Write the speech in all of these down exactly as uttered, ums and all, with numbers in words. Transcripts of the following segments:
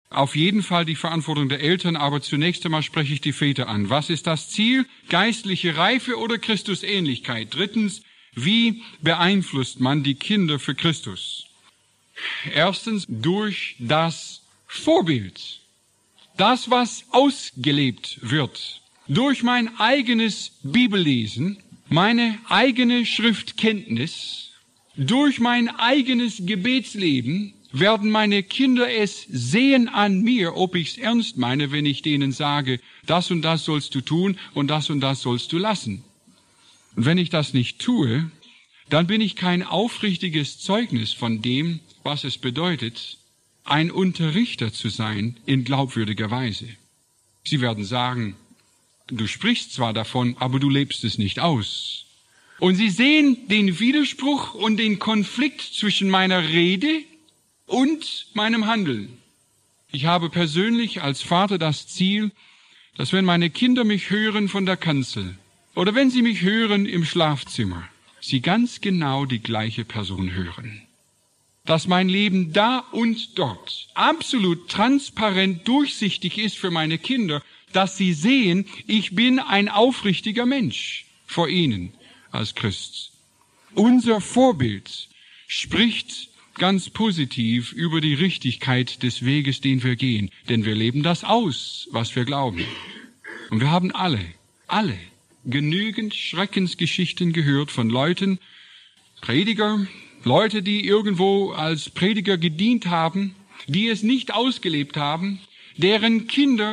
Auf jeden Fall die Verantwortung der Eltern, aber zunächst einmal spreche ich die Väter an. Was ist das Ziel? Geistliche Reife oder Christusähnlichkeit? Drittens, wie beeinflusst man die Kinder für Christus? Erstens, durch das Vorbild. Das, was ausgelebt wird. Durch mein eigenes Bibellesen, meine eigene Schriftkenntnis, durch mein eigenes Gebetsleben werden meine Kinder es sehen an mir, ob ich es ernst meine, wenn ich denen sage, das und das sollst du tun und das und das sollst du lassen. Und wenn ich das nicht tue, dann bin ich kein aufrichtiges Zeugnis von dem, was es bedeutet, ein Unterrichter zu sein in glaubwürdiger Weise. Sie werden sagen, du sprichst zwar davon, aber du lebst es nicht aus. Und sie sehen den Widerspruch und den Konflikt zwischen meiner Rede und meinem Handeln. Ich habe persönlich als Vater das Ziel, dass wenn meine Kinder mich hören von der Kanzel oder wenn sie mich hören im Schlafzimmer, sie ganz genau die gleiche Person hören. Dass mein Leben da und dort absolut transparent durchsichtig ist für meine Kinder, dass sie sehen, ich bin ein aufrichtiger Mensch vor ihnen als Christ. Unser Vorbild spricht ganz positiv über die Richtigkeit des Weges, den wir gehen. Denn wir leben das aus, was wir glauben. Und wir haben alle, alle genügend Schreckensgeschichten gehört von Leuten, Prediger, Leute, die irgendwo als Prediger gedient haben, die es nicht ausgelebt haben, deren Kinder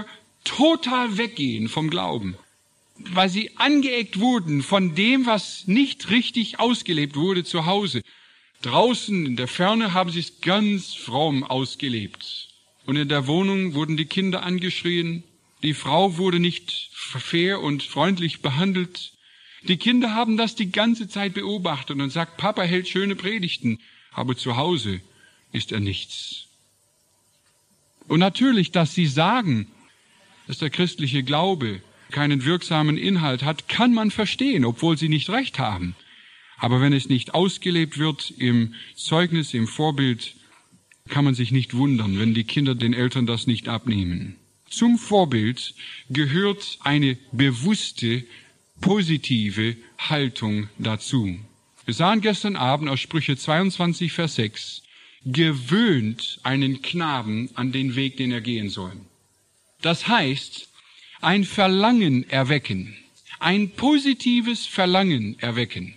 total weggehen vom Glauben, weil sie angeeckt wurden von dem, was nicht richtig ausgelebt wurde zu Hause. Draußen in der Ferne haben sie es ganz fromm ausgelebt. Und in der Wohnung wurden die Kinder angeschrien. Die Frau wurde nicht fair und freundlich behandelt. Die Kinder haben das die ganze Zeit beobachtet und sagt, Papa hält schöne Predigten, aber zu Hause ist er nichts. Und natürlich, dass sie sagen, dass der christliche Glaube keinen wirksamen Inhalt hat, kann man verstehen, obwohl sie nicht recht haben. Aber wenn es nicht ausgelebt wird im Zeugnis, im Vorbild, kann man sich nicht wundern, wenn die Kinder den Eltern das nicht abnehmen. Zum Vorbild gehört eine bewusste, positive Haltung dazu. Wir sahen gestern Abend aus Sprüche zweiundzwanzig, Vers sechs, gewöhnt einen Knaben an den Weg, den er gehen soll. Das heißt, ein Verlangen erwecken, ein positives Verlangen erwecken.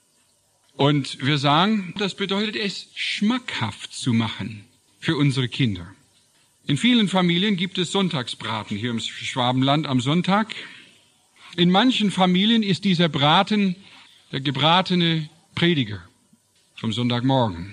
Und wir sagen, das bedeutet es, schmackhaft zu machen für unsere Kinder. In vielen Familien gibt es Sonntagsbraten hier im Schwabenland am Sonntag. In manchen Familien ist dieser Braten der gebratene Prediger vom Sonntagmorgen.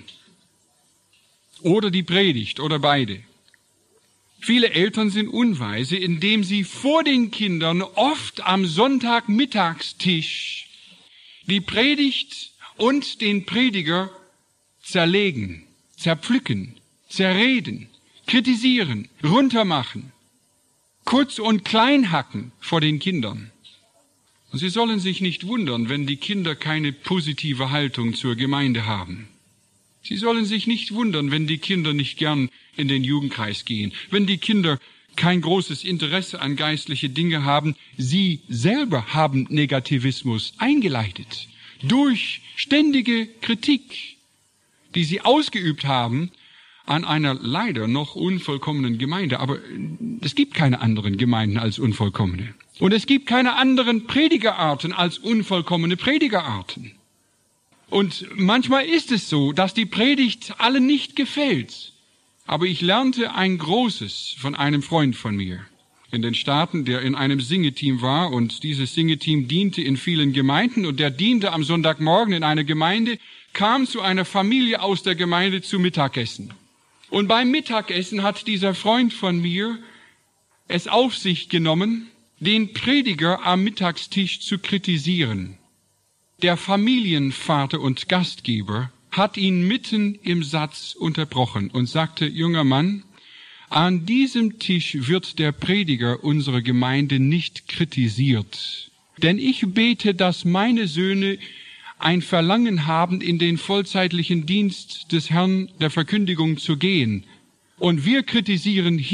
Oder die Predigt oder beide. Viele Eltern sind unweise, indem sie vor den Kindern oft am Sonntagmittagstisch die Predigt und den Prediger zerlegen, zerpflücken, zerreden, kritisieren, runtermachen, kurz und klein hacken vor den Kindern. Und sie sollen sich nicht wundern, wenn die Kinder keine positive Haltung zur Gemeinde haben. Sie sollen sich nicht wundern, wenn die Kinder nicht gern in den Jugendkreis gehen, wenn die Kinder kein großes Interesse an geistliche Dinge haben. Sie selber haben Negativismus eingeleitet durch ständige Kritik, die sie ausgeübt haben an einer leider noch unvollkommenen Gemeinde. Aber es gibt keine anderen Gemeinden als unvollkommene. Und es gibt keine anderen Predigerarten als unvollkommene Predigerarten. Und manchmal ist es so, dass die Predigt allen nicht gefällt. Aber ich lernte ein Großes von einem Freund von mir in den Staaten, der in einem Singeteam war. Und dieses Singeteam diente in vielen Gemeinden. Und der diente am Sonntagmorgen in einer Gemeinde, kam zu einer Familie aus der Gemeinde zu Mittagessen. Und beim Mittagessen hat dieser Freund von mir es auf sich genommen, den Prediger am Mittagstisch zu kritisieren. Der Familienvater und Gastgeber hat ihn mitten im Satz unterbrochen und sagte, junger Mann, an diesem Tisch wird der Prediger unserer Gemeinde nicht kritisiert. Denn ich bete, dass meine Söhne ein Verlangen haben, in den vollzeitlichen Dienst des Herrn der Verkündigung zu gehen. Und wir kritisieren hier